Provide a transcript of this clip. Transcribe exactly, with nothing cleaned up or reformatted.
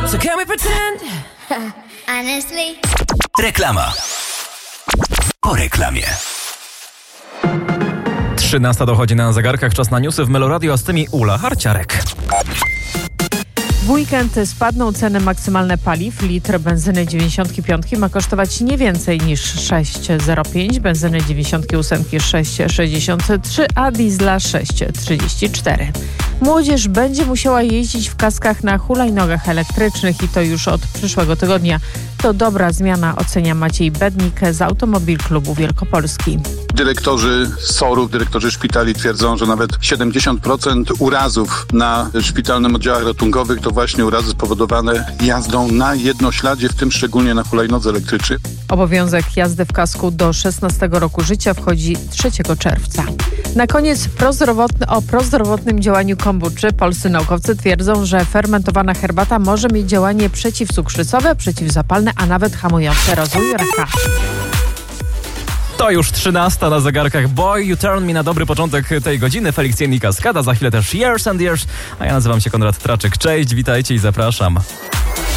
So can we pretend? Honestly. Reklama. Po reklamie. trzynasta dochodzi na zegarkach, czas na newsy w Meloradio, a z tymi Ula Harciarek. W weekend spadną ceny maksymalne paliw. Litr benzyny dziewięćdziesiąt pięć ma kosztować nie więcej niż sześć zero pięć, benzyny dziewięćdziesiąt osiem sześć sześćdziesiąt trzy, a diesla sześć trzydzieści cztery. Młodzież będzie musiała jeździć w kaskach na hulajnogach elektrycznych i to już od przyszłego tygodnia. To dobra zmiana, ocenia Maciej Bednik z Automobil Klubu Wielkopolski. Dyrektorzy sorów, dyrektorzy szpitali twierdzą, że nawet siedemdziesiąt procent urazów na szpitalnym oddziałach ratunkowych to właśnie urazy spowodowane jazdą na jednośladzie, w tym szczególnie na hulajnodze elektrycznej. Obowiązek jazdy w kasku do szesnastego roku życia wchodzi trzeciego czerwca. Na koniec prozdrowotny, o prozdrowotnym działaniu kombuczy. Polscy naukowcy twierdzą, że fermentowana herbata może mieć działanie przeciwcukrzycowe, przeciwzapalne, a nawet hamujące rozwój raka. To już trzynasta na zegarkach. Boy, You Turn Me na dobry początek tej godziny. Felix Jen i Kaskada, za chwilę też Years and Years. A ja nazywam się Konrad Traczyk. Cześć, witajcie i zapraszam.